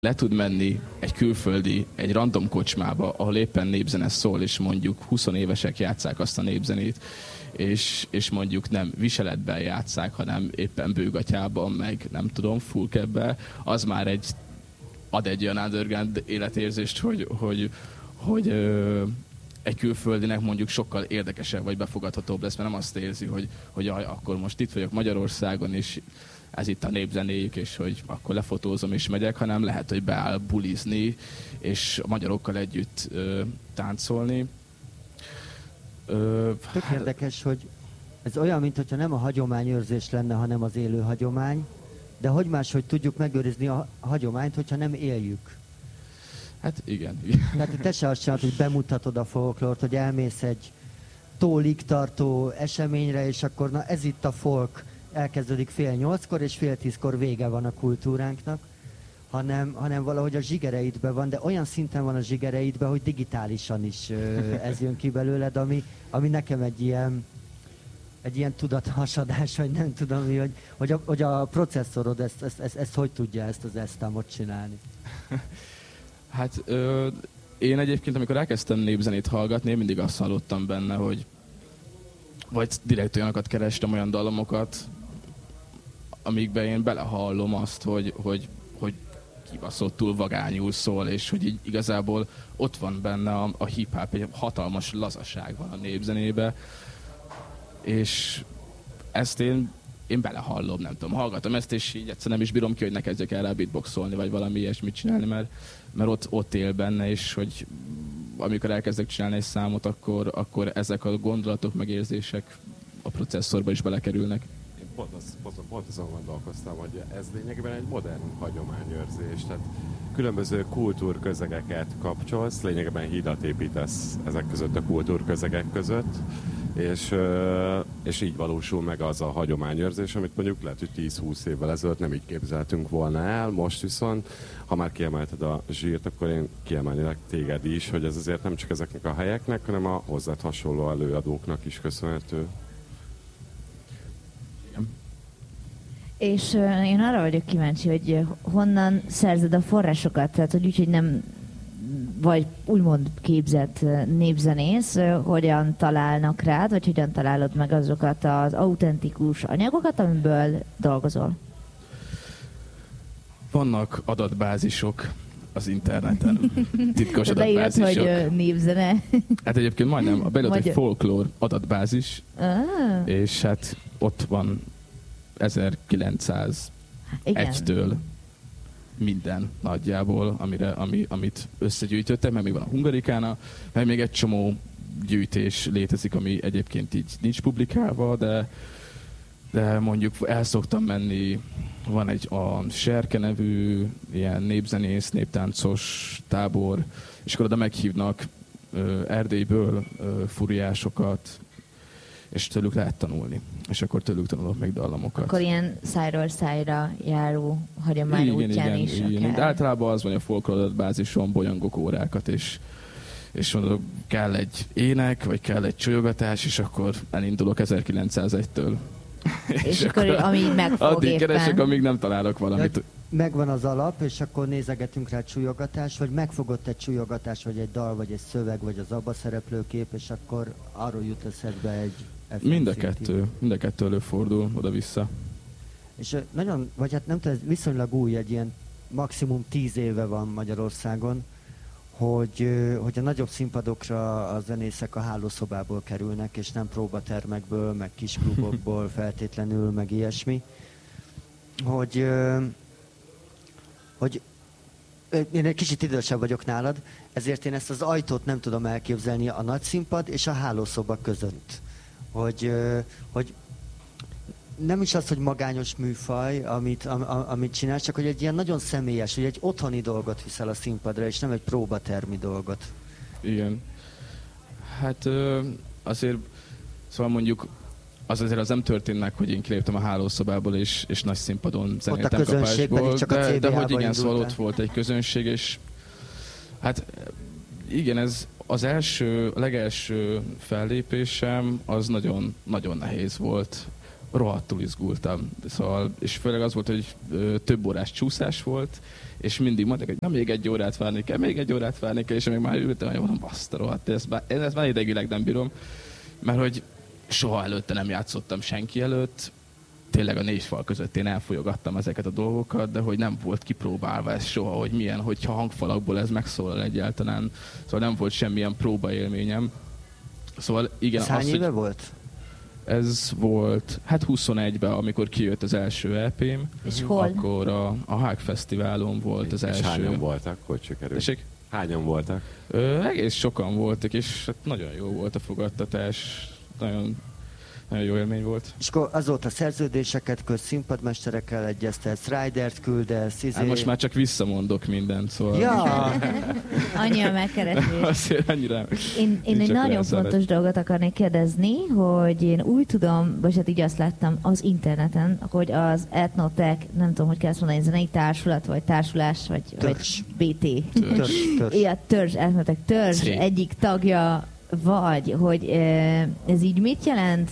le tud menni egy külföldi, egy random kocsmába, ahol éppen népzene szól, és mondjuk 20 évesek játsszák azt a népzenét, és mondjuk nem viseletben játsszák, hanem éppen bőgatyában, meg nem tudom, fullcapben, az már ad egy olyan underground életérzést, hogy egy külföldinek mondjuk sokkal érdekesebb vagy befogadhatóbb lesz, mert nem azt érzi, hogy jaj, akkor most itt vagyok Magyarországon, és ez itt a népzenéjük, és hogy akkor lefotózom és megyek, hanem lehet, hogy beáll bulizni, és a magyarokkal együtt táncolni. Tök érdekes, hogy ez olyan, mintha nem a hagyományőrzés lenne, hanem az élő hagyomány, de hogy máshogy tudjuk megőrizni a hagyományt, hogyha nem éljük? Hát igen. Tehát te se azt csinálod, hogy bemutatod a folklort, hogy elmész egy tólig tartó eseményre, és akkor na ez itt a folk, elkezdődik 7:30-kor, és 9:30-kor vége van a kultúránknak, hanem valahogy a zsigereidben van, de olyan szinten van a zsigereidben, hogy digitálisan is ez jön ki belőled, ami nekem egy ilyen tudathasadás, vagy nem tudom mi, hogy a processzorod ezt hogy tudja ezt az esztámot csinálni. Hát én egyébként, amikor elkezdtem népzenét hallgatni, én mindig azt hallottam benne, hogy vagy direkt olyanokat kerestem, olyan dalomokat, amikben én belehallom azt, hogy kibaszottul vagányul szól, és hogy így igazából ott van benne a hip-hop, egy hatalmas lazaság van a népzenébe, és ezt én belehallom, nem tudom, hallgatom ezt, és így egyszerűen nem is bírom ki, hogy ne kezdjek el rá beatboxolni, vagy valami ilyesmit csinálni, mert ott él benne, és hogy amikor elkezdek csinálni egy számot, akkor ezek a gondolatok, megérzések a processzorba is belekerülnek. Én pont azon gondolkoztam, hogy ez lényegében egy modern hagyományőrzés, tehát különböző kultúrközegeket kapcsolsz, lényegében hidat építesz ezek között a kultúrközegek között, és így valósul meg az a hagyományőrzés, amit mondjuk lehet, hogy 10-20 évvel ezelőtt nem így képzeltünk volna el, most viszont, ha már kiemelted a zsírt, akkor én kiemelnélek téged is, hogy ez azért nem csak ezeknek a helyeknek, hanem a hozzád hasonló előadóknak is köszönhető. És én arra vagyok kíváncsi, hogy honnan szerzed a forrásokat, tehát hogy úgy, hogy nem vagy úgymond képzett népzenész, hogyan találnak rád, vagy hogyan találod meg azokat az autentikus anyagokat, amiből dolgozol? Vannak adatbázisok az interneten, titkos adatbázisok. Beírt, hogy népzene. Hát egyébként majdnem, beírt egy folklór adatbázis, és hát ott van 1901-től minden nagyjából, amit összegyűjtöttem, mert még van a Hungarikána, mert még egy csomó gyűjtés létezik, ami egyébként így nincs publikálva, de mondjuk el szoktam menni, van a Serke nevű ilyen népzenész, néptáncos tábor, és akkor oda meghívnak Erdélyből furiásokat, és tőlük lehet tanulni. És akkor tőlük tanulok meg dallamokat. Akkor ilyen szájról szájra járó hagyomány útján is igen. De általában az van, hogy a folkloratbázison bolyongok órákat, és mondok, kell egy ének, vagy kell egy csolyogatás, és akkor elindulok 1901-től. És akkor amíg megfog addig éppen. keresek, amíg nem találok valamit. Megvan az alap, és akkor nézegetünk rá csúlyogatás, vagy megfogott egy csúlyogatás, vagy egy dal, vagy egy szöveg, vagy az abba szereplő kép, és akkor arról jut eszedbe egy mind a kettő előfordul oda-vissza. És nagyon, vagy hát nem tudom, ez viszonylag új, egy ilyen maximum 10 éve van Magyarországon, hogy a nagyobb színpadokra a zenészek a hálószobából kerülnek, és nem próbatermekből, meg kis klubokból feltétlenül, meg ilyesmi. Hogy én egy kicsit idősebb vagyok nálad, ezért én ezt az ajtót nem tudom elképzelni a nagy színpad és a hálószoba között. Hogy nem is az, hogy magányos műfaj, amit csinálsz, csak hogy egy ilyen nagyon személyes, hogy egy otthoni dolgot viszel a színpadra, és nem egy próbatermi dolgot. Igen. Hát azért, szóval mondjuk az azért az nem történt meg, hogy én kiléptem a hálószobából, és nagy színpadon zenéltem kapásból, de hogy igen, szóval ott volt egy közönség, és hát igen, ez az legelső fellépésem, az nagyon, nagyon nehéz volt. rohadtul izgultam. Szóval, és főleg az volt, hogy több órás csúszás volt, és mindig mondták, hogy még egy órát várni kell, és még már ültem, hogy mondom, baszta rohadt, ezt már idegileg nem bírom, mert hogy soha előtte nem játszottam senki előtt, tényleg a 4 fal között én elfolyogattam ezeket a dolgokat, de hogy nem volt kipróbálva ez soha, hogy milyen, hogyha hangfalakból ez megszólal egyáltalán. Szóval nem volt semmilyen próbaélményem. Szóval igen, hány éve volt? Ez volt, hát 21-ben, amikor kijött az első EP-m. És hol? Akkor a Hague Fesztiválon volt az első. És hányan voltak? Hogy sikerült? Tessék? Hányan voltak? Egész sokan voltak, és hát nagyon jó volt a fogadtatás. Nagyon jó élmény volt. És akkor azóta szerződéseket közt, színpadmesterekkel egyeztetsz, ridert küldesz, Hát most már csak visszamondok mindent, szóval... Ja! Annyi a megkeresés. Azért annyira... Én egy nagyon fontos dolgot akarnék kérdezni, hogy én úgy tudom, vagy hát így azt láttam az interneten, hogy az Ethnotech, nem tudom, hogy kell ezt mondani, zenei társulat, vagy társulás, vagy BT. Törzs, Ethnotech törzs egyik tagja vagy, hogy ez így mit jelent,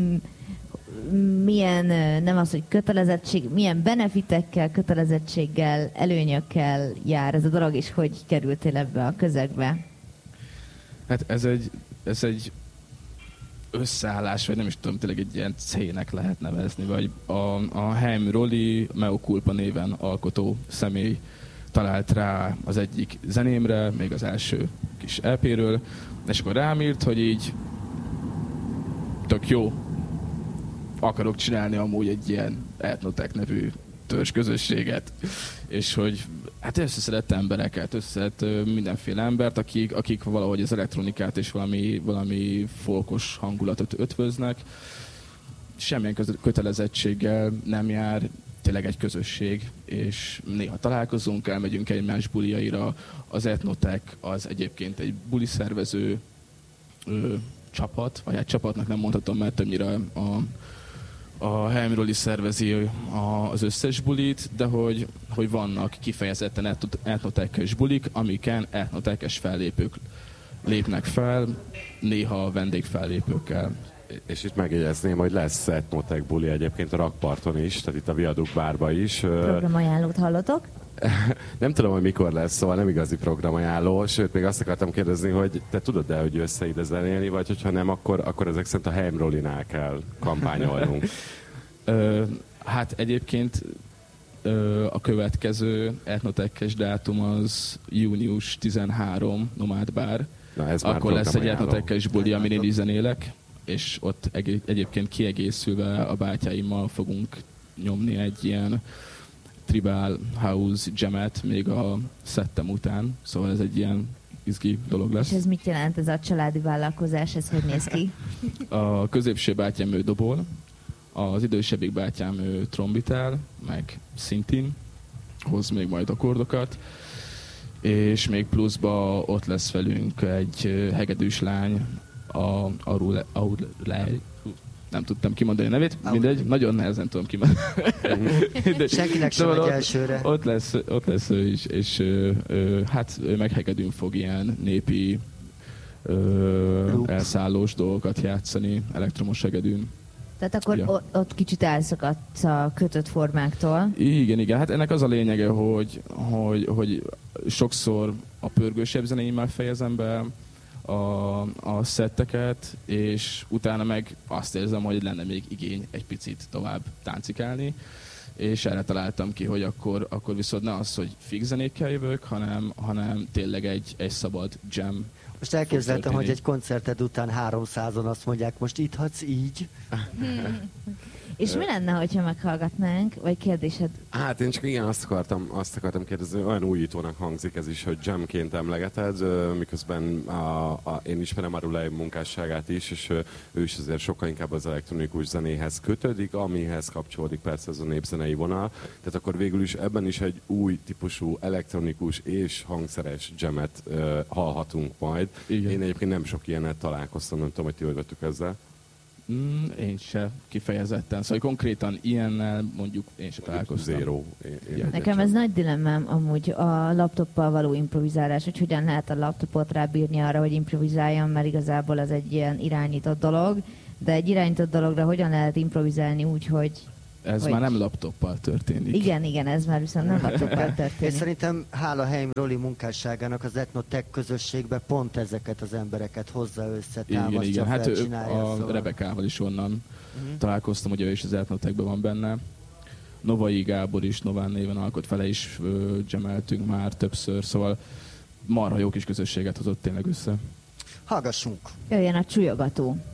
milyen, nem az, hogy kötelezettség, milyen benefitekkel, kötelezettséggel, előnyökkel jár ez a dolog, és hogy kerültél ebbe a közegbe? Hát ez egy összeállás, vagy nem is tudom, tényleg egy ilyen cének lehet nevezni, vagy a Heim Roli Meo Culpa néven alkotó személy talált rá az egyik zenémre, még az első kis EP-ről, és akkor rám írt, hogy így tök jó, akarok csinálni amúgy egy ilyen Ethnotech nevű törzs közösséget, és hogy hát összeszedett embereket, összeszedett mindenféle embert, akik valahogy az elektronikát és valami folkos hangulatot ötvöznek. Semmilyen kötelezettséggel nem jár, tényleg egy közösség, és néha találkozunk, elmegyünk egymás buliaira. Az Ethnotech az egyébként egy buli szervező csapat, vagy hát csapatnak nem mondhatom, mert többnyire a Helmről is szervezi az összes bulit, de hogy vannak kifejezetten ethnotech-es bulik, amiken ethnotech-es fellépők lépnek fel, néha vendégfellépőkkel. És itt megjegyezném, hogy lesz Ethnotech buli egyébként a Rakparton is, tehát itt a Viadukt bárba is. Programajánlót hallotok? Nem tudom, hogy mikor lesz, szóval nem igazi programajánló, sőt, még azt akartam kérdezni, hogy te tudod-e, hogy jössz ide zenélni, vagy hogyha nem, akkor ezek szerint a Heimrolinál kell kampányolnunk. Hát egyébként a következő ethnotech-es dátum az június 13, Nomád Bár. Akkor lesz egy ethnotech-es buli, amin én is zenélek, és ott egyébként kiegészülve a bátyáimmal fogunk nyomni egy ilyen tribal house jamet még a szettem után, szóval ez egy ilyen izgi dolog lesz. És ez mit jelent, ez a családi vállalkozás, ez hogy néz ki? A középső bátyám ő dobol, az idősebbik bátyám ő trombitál, meg szintén hoz még majd akkordokat, és még pluszba ott lesz velünk egy hegedűs lány, nem tudtam kimondani a nevét, mindegy, nagyon nehezen tudom kimondani. Senkinek sem megy elsőre. Ott lesz ő is, és hát ő meg hegedűn fog ilyen népi elszállós dolgokat játszani, elektromos hegedűn. Tehát akkor ott kicsit elszakadt a kötött formáktól. Igen, hát ennek az a lényege, hogy sokszor a pörgősebb zenéimmel fejezem be a szetteket, és utána meg azt érzem, hogy lenne még igény egy picit tovább táncikálni, és erre találtam ki, hogy akkor viszont ne az, hogy fix zenékkel jövök, hanem tényleg egy szabad jam. Most elképzeltem, hogy egy koncerted után 300-on azt mondják, most ithatsz így. És mi lenne, hogyha meghallgatnánk, vagy kérdésed? Hát én csak igen, azt akartam kérdezni, olyan újítónak hangzik ez is, hogy jamként emlegeted, miközben én ismerem Arulai munkásságát is, és ő is azért sokkal inkább az elektronikus zenéhez kötődik, amihez kapcsolódik persze ez a népzenei vonal. Tehát akkor végül is ebben is egy új típusú elektronikus és hangszeres jamet hallhatunk majd. Igen. Én egyébként nem sok ilyenet találkoztam, nem tudom, hogy ti vagytok ezzel. Én se kifejezetten. Szóval konkrétan ilyennel mondjuk én se találkoztam. Zero. Nekem ez nagy dilemmám amúgy a laptoppal való improvizálás, hogy hogyan lehet a laptopot rábírni arra, hogy improvizáljon, mert igazából ez egy ilyen irányított dolog. de egy irányított dologra hogyan lehet improvizálni úgy, hogy... Ez már nem laptoppal történik. Igen, ez már viszont nem laptoppal És történik. szerintem hála Heim Roli munkásságának az Etnotech közösségbe pont ezeket az embereket hozza össze, támasztja, Igen. Hát felcsinálja. a Szóval. Rebekával is onnan találkoztam, ugye ő is az Etnotechben van benne. Novai Gábor is Nován néven alkot, vele is jameltünk már többször, szóval marha jó kis közösséget hozott tényleg össze. Hallgassunk! Jöjjön a Csujogató.